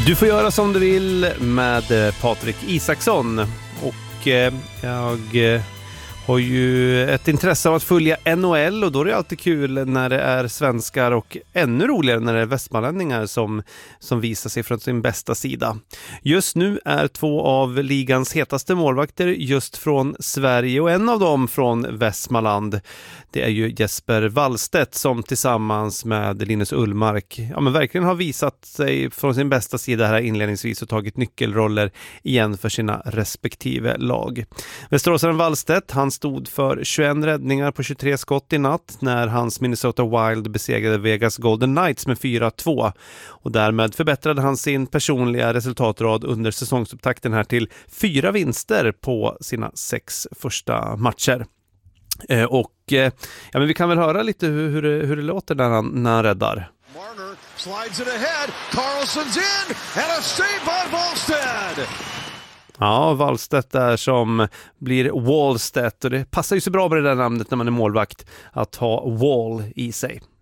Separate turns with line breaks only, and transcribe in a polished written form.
Du får göra som du vill med Patrik Isaksson. Och jag har ju ett intresse av att följa NHL, och då är det alltid kul när det är svenskar, och ännu roligare när det är västmanlänningar som visar sig från sin bästa sida. Just nu är 2 av ligans hetaste målvakter just från Sverige, och en av dem från Västmanland. Det är ju Jesper Wallstedt som tillsammans med Linus Ullmark men verkligen har visat sig från sin bästa sida här inledningsvis och tagit nyckelroller igen för sina respektive lag. Västeråsaren Wallstedt, han stod för 21 räddningar på 23 skott i natt när hans Minnesota Wild besegrade Vegas Golden Knights med 4-2, och därmed förbättrade han sin personliga resultatrad under säsongsupptakten här till 4 vinster på sina 6 första matcher. Men vi kan väl höra lite hur det låter när han räddar.
Marner slides it ahead. Carlson's in and a save by Wallstedt.
Ja, Wallstedt där som blir Wallstedt, och det passar ju så bra med det där namnet när man är målvakt att ha Wall i sig.